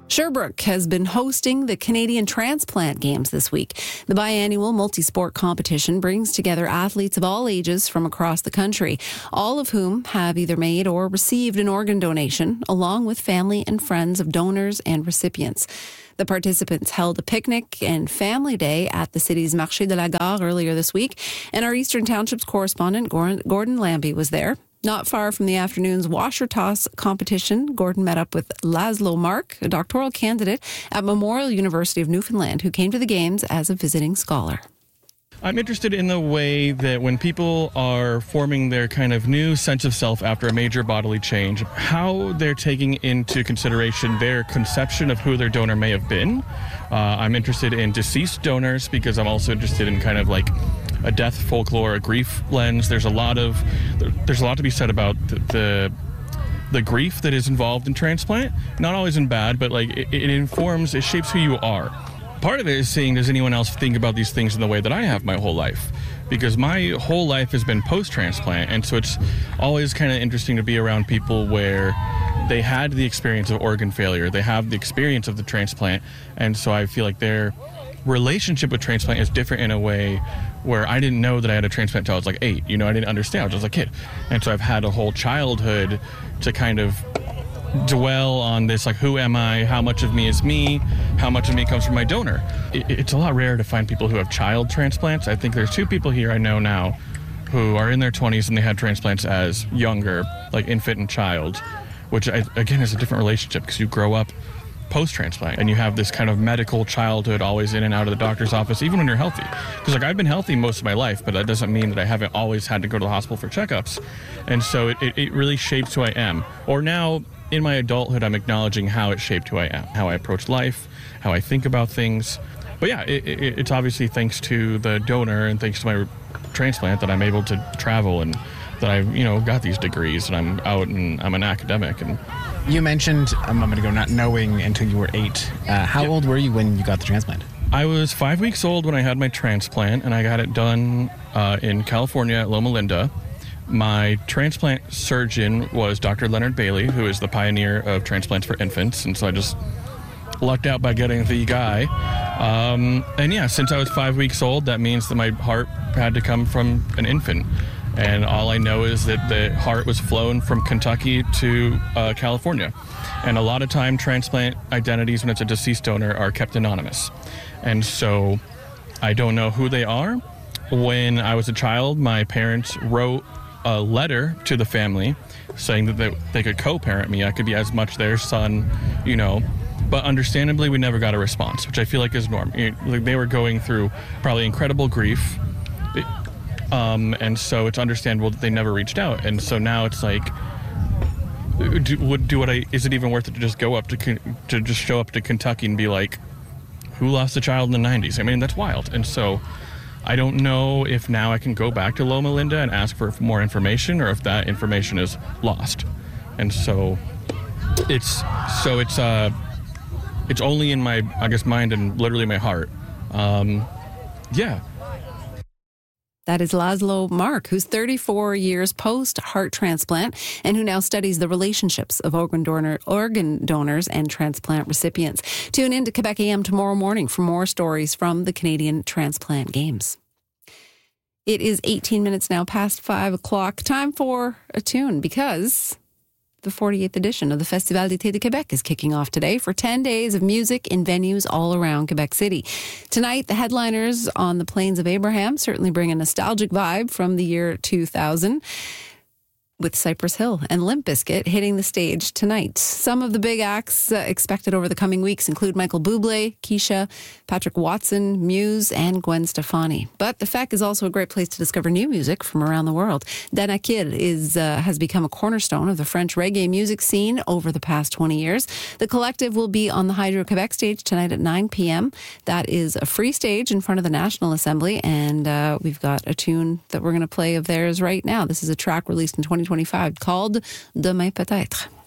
Sherbrooke has been hosting the Canadian Transplant Games this week. The biannual multi-sport competition brings together athletes of all ages from across the country, all of whom have either made or received an organ donation, along with family and friends of donors and recipients. The participants held a picnic and family day at the city's Marché de la Gare earlier this week, and our Eastern Townships correspondent Gordon Lambie was there. Not far from the afternoon's washer toss competition, Gordon met up with Laszlo Mark, a doctoral candidate at Memorial University of Newfoundland, who came to the games as a visiting scholar. I'm interested in the way that when people are forming their kind of new sense of self after a major bodily change, how they're taking into consideration their conception of who their donor may have been. I'm interested in deceased donors because I'm also interested in kind of like a death folklore, a grief lens. There's a lot to be said about the grief that is involved in transplant. Not always in bad, but like it shapes who you are. Part of it is seeing, does anyone else think about these things in the way that I have my whole life? Because my whole life has been post-transplant, and so it's always kind of interesting to be around people where they had the experience of organ failure, they have the experience of the transplant, and so I feel like their relationship with transplant is different in a way where I didn't know that I had a transplant until I was like 8. I didn't understand. I was just a kid. And so I've had a whole childhood to kind of dwell on this, like, who am I? How much of me is me? How much of me comes from my donor? It's a lot rare to find people who have child transplants. I think there's 2 people here I know now who are in their 20s and they had transplants as younger, like infant and child, which, again, is a different relationship because you grow up post-transplant and you have this kind of medical childhood, always in and out of the doctor's office, even when you're healthy. Because I've been healthy most of my life, but that doesn't mean that I haven't always had to go to the hospital for checkups. And so it really shapes who I am. Or now, in my adulthood, I'm acknowledging how it shaped who I am, how I approach life, how I think about things. But yeah, it's obviously thanks to the donor and thanks to my transplant that I'm able to travel and that I've, got these degrees and I'm out and I'm an academic. And you mentioned a moment ago not knowing until you were 8. How old were you when you got the transplant? I was 5 weeks old when I had my transplant, and I got it done in California at Loma Linda. My transplant surgeon was Dr. Leonard Bailey, who is the pioneer of transplants for infants, and so I just lucked out by getting the guy. And yeah, since I was 5 weeks old, that means that my heart had to come from an infant. And all I know is that the heart was flown from Kentucky to California. And a lot of time, transplant identities, when it's a deceased donor, are kept anonymous. And so I don't know who they are. When I was a child, my parents wrote a letter to the family saying that they could co-parent me. I could be as much their son, But understandably, we never got a response, which I feel like is normal. They were going through probably incredible grief. And so it's understandable that they never reached out. And so now it's like, is it even worth it to just go up to just show up to Kentucky and be like, who lost a child in the 90s? I mean, that's wild. And so I don't know if now I can go back to Loma Linda and ask for more information or if that information is lost. And so it's only in my, mind and literally my heart. Yeah. That is Laszlo Mark, who's 34 years post-heart transplant and who now studies the relationships of organ donors and transplant recipients. Tune in to Quebec AM tomorrow morning for more stories from the Canadian Transplant Games. It is 18 minutes now past 5 o'clock. Time for a tune because the 48th edition of the Festival d'été de Québec is kicking off today for 10 days of music in venues all around Quebec City. Tonight, the headliners on the Plains of Abraham certainly bring a nostalgic vibe from the year 2000, with Cypress Hill and Limp Bizkit hitting the stage tonight. Some of the big acts expected over the coming weeks include Michael Bublé, Keisha, Patrick Watson, Muse, and Gwen Stefani. But the FEC is also a great place to discover new music from around the world. Danakil has become a cornerstone of the French reggae music scene over the past 20 years. The collective will be on the Hydro-Quebec stage tonight at 9 p.m. That is a free stage in front of the National Assembly, and we've got a tune that we're going to play of theirs right now. This is a track released in 2025 called Demain Peut-être.